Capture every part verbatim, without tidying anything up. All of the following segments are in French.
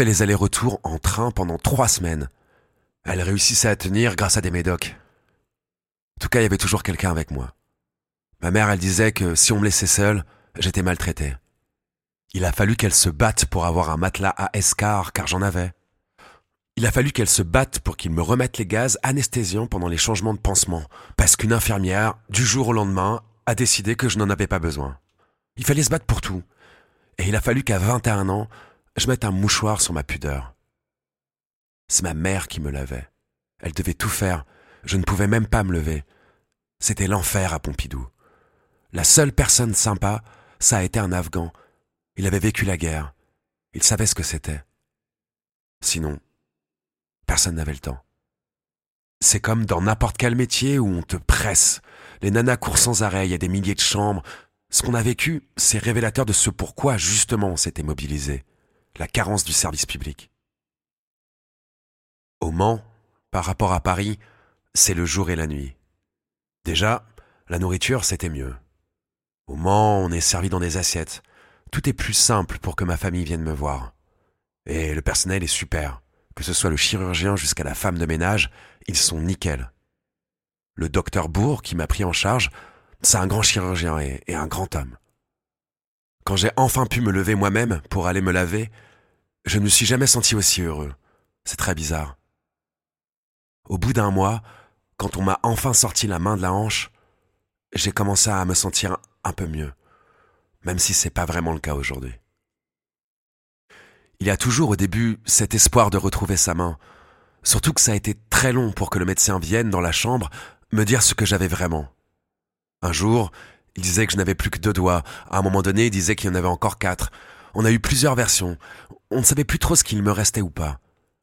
fait les allers-retours en train pendant trois semaines. Elle réussissait à tenir grâce à des médocs. En tout cas, il y avait toujours quelqu'un avec moi. Ma mère, elle disait que si on me laissait seul, j'étais maltraité. Il a fallu qu'elle se batte pour avoir un matelas à escar, car j'en avais. Il a fallu qu'elle se batte pour qu'il me remette les gaz anesthésiants pendant les changements de pansement, parce qu'une infirmière, du jour au lendemain, a décidé que je n'en avais pas besoin. Il fallait se battre pour tout. Et il a fallu qu'à vingt et un ans, je mette un mouchoir sur ma pudeur. C'est ma mère qui me lavait. Elle devait tout faire. Je ne pouvais même pas me lever. C'était l'enfer à Pompidou. La seule personne sympa, ça a été un Afghan. Il avait vécu la guerre. Il savait ce que c'était. Sinon, personne n'avait le temps. C'est comme dans n'importe quel métier où on te presse. Les nanas courent sans arrêt, il y a des milliers de chambres. Ce qu'on a vécu, c'est révélateur de ce pourquoi justement on s'était mobilisé. La carence du service public. Au Mans, par rapport à Paris, c'est le jour et la nuit. Déjà, la nourriture, c'était mieux. Au Mans, on est servi dans des assiettes. Tout est plus simple pour que ma famille vienne me voir. Et le personnel est super. Que ce soit le chirurgien jusqu'à la femme de ménage, ils sont nickel. Le docteur Bourg, qui m'a pris en charge, c'est un grand chirurgien et, et un grand homme. Quand j'ai enfin pu me lever moi-même pour aller me laver, je ne me suis jamais senti aussi heureux. C'est très bizarre. Au bout d'un mois, quand on m'a enfin sorti la main de la hanche, j'ai commencé à me sentir un peu mieux, même si c'est pas vraiment le cas aujourd'hui. Il y a toujours au début cet espoir de retrouver sa main, surtout que ça a été très long pour que le médecin vienne dans la chambre me dire ce que j'avais vraiment. Un jour, il disait que je n'avais plus que deux doigts. À un moment donné, il disait qu'il y en avait encore quatre. On a eu plusieurs versions. On ne savait plus trop ce qu'il me restait ou pas.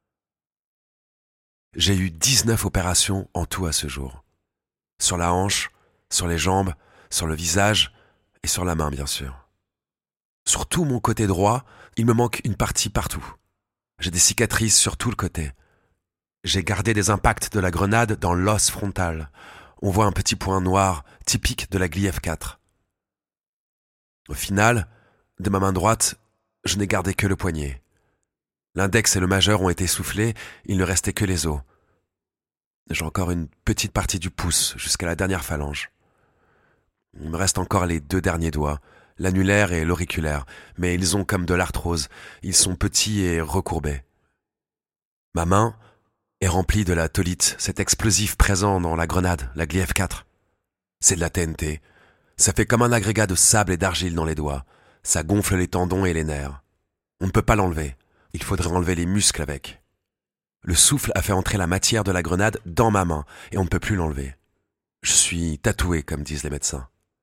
J'ai eu dix-neuf opérations en tout à ce jour. Sur la hanche, sur les jambes, sur le visage et sur la main, bien sûr. Sur tout mon côté droit, il me manque une partie partout. J'ai des cicatrices sur tout le côté. J'ai gardé des impacts de la grenade dans l'os frontal. On voit un petit point noir, typique de la glyphe quatre. Au final, de ma main droite, je n'ai gardé que le poignet. L'index et le majeur ont été soufflés, il ne restait que les os. J'ai encore une petite partie du pouce, jusqu'à la dernière phalange. Il me reste encore les deux derniers doigts, l'annulaire et l'auriculaire, mais ils ont comme de l'arthrose, ils sont petits et recourbés. Ma main est remplie de la tholite, cet explosif présent dans la grenade, la glyphe quatre. C'est de la T N T. Ça fait comme un agrégat de sable et d'argile dans les doigts. Ça gonfle les tendons et les nerfs. On ne peut pas l'enlever. Il faudrait enlever les muscles avec. Le souffle a fait entrer la matière de la grenade dans ma main et on ne peut plus l'enlever. Je suis tatoué, comme disent les médecins.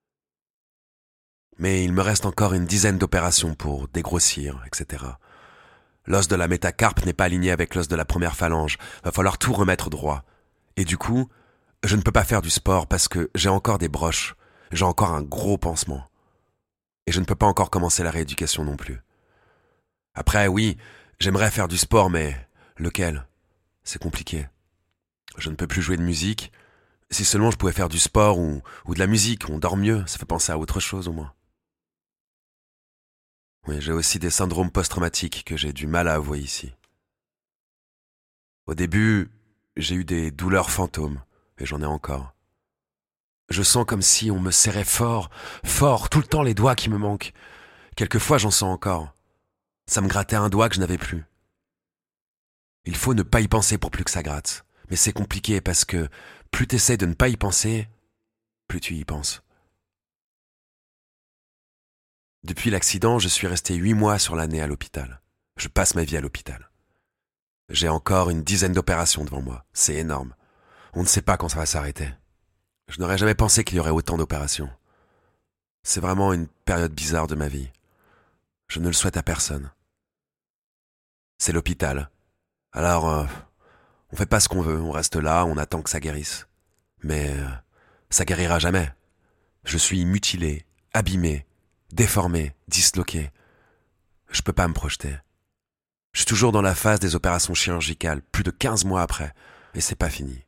Mais il me reste encore une dizaine d'opérations pour dégrossir, et cetera. L'os de la métacarpe n'est pas aligné avec l'os de la première phalange. Va falloir tout remettre droit. Et du coup, je ne peux pas faire du sport parce que j'ai encore des broches. J'ai encore un gros pansement. Et je ne peux pas encore commencer la rééducation non plus. Après, oui, j'aimerais faire du sport, mais lequel ? C'est compliqué. Je ne peux plus jouer de musique. Si seulement je pouvais faire du sport ou, ou de la musique, on dort mieux, ça fait penser à autre chose au moins. Oui, j'ai aussi des syndromes post-traumatiques que j'ai du mal à avouer ici. Au début, j'ai eu des douleurs fantômes, et j'en ai encore. Je sens comme si on me serrait fort, fort, tout le temps les doigts qui me manquent. Quelquefois, j'en sens encore. Ça me grattait un doigt que je n'avais plus. Il faut ne pas y penser pour plus que ça gratte. Mais c'est compliqué parce que plus t'essaies de ne pas y penser, plus tu y penses. Depuis l'accident, je suis resté huit mois sur l'année à l'hôpital. Je passe ma vie à l'hôpital. J'ai encore une dizaine d'opérations devant moi. C'est énorme. On ne sait pas quand ça va s'arrêter. Je n'aurais jamais pensé qu'il y aurait autant d'opérations. C'est vraiment une période bizarre de ma vie. Je ne le souhaite à personne. C'est l'hôpital. Alors, euh, on fait pas ce qu'on veut, on reste là, on attend que ça guérisse. Mais euh, ça guérira jamais. Je suis mutilé, abîmé, déformé, disloqué. Je peux pas me projeter. Je suis toujours dans la phase des opérations chirurgicales, plus de quinze mois après, et c'est pas fini.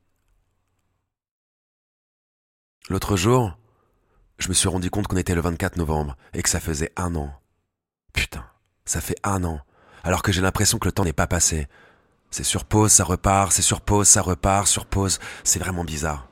L'autre jour, je me suis rendu compte qu'on était le vingt-quatre novembre et que ça faisait un an. Putain, ça fait un an. alors que j'ai l'impression que le temps n'est pas passé. C'est sur pause, ça repart, c'est sur pause, ça repart, sur pause, c'est vraiment bizarre.